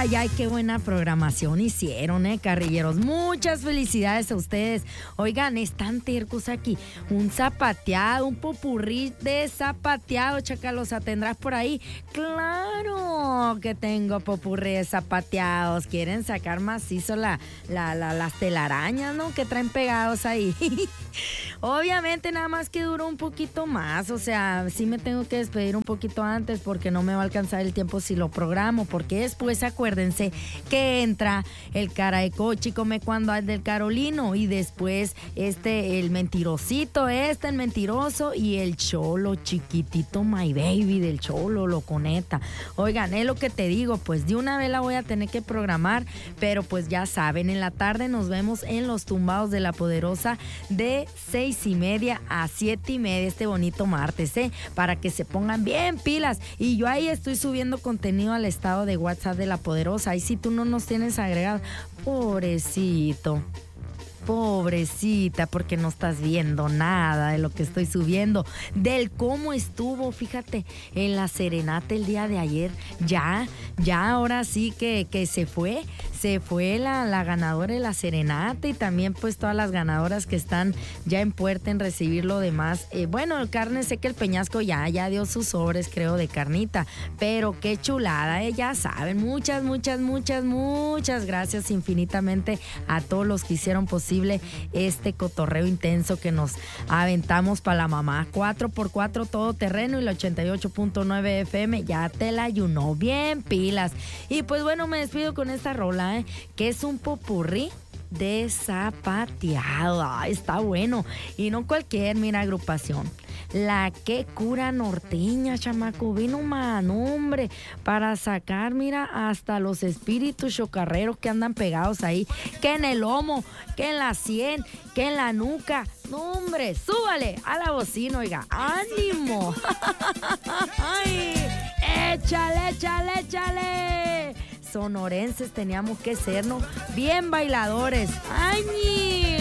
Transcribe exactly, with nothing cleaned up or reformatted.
Ay, ay, qué buena programación hicieron, eh, carrilleros. Muchas felicidades a ustedes. Oigan, están tercos aquí. Un zapateado, un popurrí de zapateado, chacalosa, ¿tendrás por ahí? Claro que tengo popurrí de zapateados. Quieren sacar macizo la, la, la, las telarañas, ¿no? Que traen pegados ahí. Obviamente nada más que dura un poquito más, o sea, sí me tengo que despedir un poquito antes porque no me va a alcanzar el tiempo si lo programo, porque después acuérdense que entra el cara de cochi come cuando hay del Carolino y después este, el mentirosito este, el mentiroso y el cholo chiquitito my baby del cholo, loconeta. Oigan, es lo que te digo, pues de una vez la voy a tener que programar, pero pues ya saben, en la tarde nos vemos en los tumbados de la poderosa de seis y media a siete y media este bonito martes, ¿eh? Para que se pongan bien pilas. Y yo ahí estoy subiendo contenido al estado de WhatsApp de la poderosa. Y si tú no nos tienes agregado, pobrecito. Pobrecita, porque no estás viendo nada de lo que estoy subiendo, del cómo estuvo, fíjate, en la serenata el día de ayer. Ya, ya ahora sí que, que se fue, se fue la, la ganadora de la serenata y también pues todas las ganadoras que están ya en puerta en recibir lo demás. Eh, bueno, el carne, sé que el Peñasco ya, ya dio sus sobres, creo, de carnita, pero qué chulada, eh, ya saben, muchas, muchas, muchas, muchas gracias infinitamente a todos los que hicieron posible este cotorreo intenso que nos aventamos para la mamá. cuatro por cuatro todo terreno y la ochenta y ocho punto nueve F M, ya te la ayunó, bien pilas. Y pues bueno, me despido con esta rola, ¿eh? Que es un popurrí de zapateado. Ay, está bueno. Y no cualquier, mira, agrupación. La que cura norteña, chamaco, vino man, hombre, para sacar, mira, hasta los espíritus chocarreros que andan pegados ahí, que en el lomo, que en la sien, que en la nuca. No, hombre, súbale a la bocina, oiga, ánimo. Ay, échale, échale, échale. Sonorenses teníamos que sernos bien bailadores. ¡Ay!